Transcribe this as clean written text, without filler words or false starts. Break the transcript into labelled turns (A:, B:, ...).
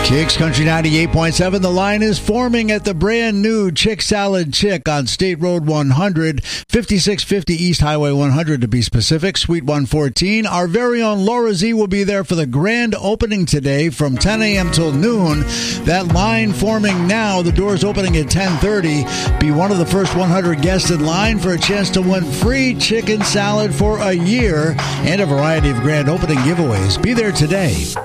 A: Kicks Country 98.7. The line is forming at the brand new Chick Salad Chick on State Road 100, 5650 East Highway 100 to be specific, Suite 114. Our very own Laura Z will be there for the grand opening today from 10 a.m. till noon. That line forming now. The doors opening at 10:30. Be one of the first 100 guests in line for a chance to win free chicken salad for a year and a variety of grand opening giveaways. Be there today.